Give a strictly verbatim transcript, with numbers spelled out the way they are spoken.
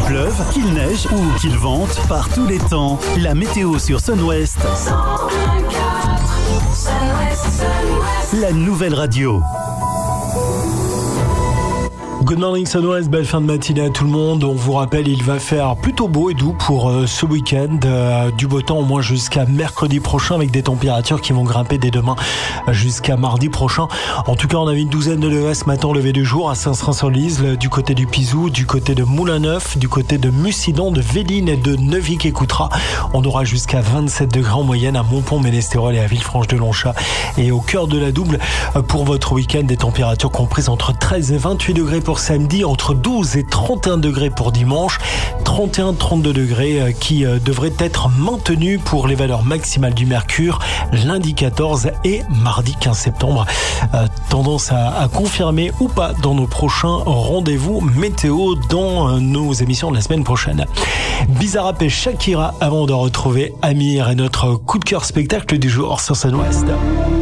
pleuve, qu'il neige ou qu'il vente, par tous les temps, la météo sur Sun West. La nouvelle radio. Good morning Sun West, belle fin de matinée à tout le monde. On vous rappelle, il va faire plutôt beau et doux pour euh, ce week-end. Euh, du beau temps au moins jusqu'à mercredi prochain avec des températures qui vont grimper dès demain jusqu'à mardi prochain. En tout cas, on avait une douzaine de degrés ce matin au lever du jour à Saint-Cyr-sur-Lise, du côté du Pizou, du côté de Moulin-Neuf, du côté de Mucident, de Véline et de Neuvy-Écoutras. On aura jusqu'à vingt-sept degrés en moyenne à Montpont-Ménestérol et à Villefranche-de-Longchat. Et au cœur de la double, pour votre week-end, des températures comprises entre treize et vingt-huit degrés pour samedi, entre douze et trente et un degrés pour dimanche, trente et un à trente-deux degrés qui devraient être maintenus pour les valeurs maximales du mercure lundi quatorze et mardi quinze septembre. Euh, tendance à, à confirmer ou pas dans nos prochains rendez-vous météo dans nos émissions de la semaine prochaine. Bizarrap et Shakira avant de retrouver Amir et notre coup de cœur spectacle du jour sur Sun West.